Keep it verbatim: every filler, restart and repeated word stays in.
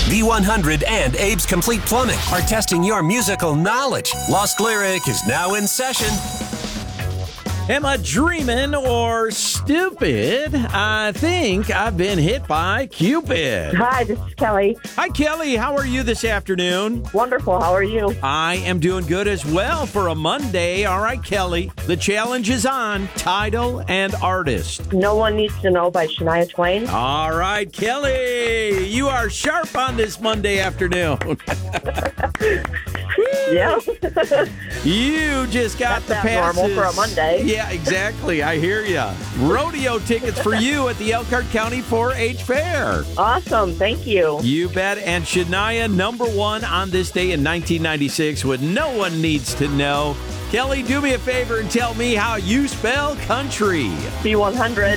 B one hundred and Abe's Complete Plumbing are testing your musical knowledge. Lost Lyric is now in session. Am I dreaming or stupid? I think I've been hit by Cupid. Hi, this is Kelly. Hi, Kelly. How are you this afternoon? Wonderful. How are you? I am doing good as well for a Monday. All right, Kelly. The challenge is on. Title and artist. No One Needs to Know by Shania Twain. All right, Kelly. You are sharp on this Monday afternoon. Yeah. You just got That's the not passes. normal for a Monday. Yeah, exactly. I hear ya. Rodeo tickets for you at the Elkhart County four H Fair. Awesome. Thank you. You bet. And Shania, number one on this day in nineteen ninety-six with No One Needs to Know. Kelly, do me a favor and tell me how you spell country. B one hundred.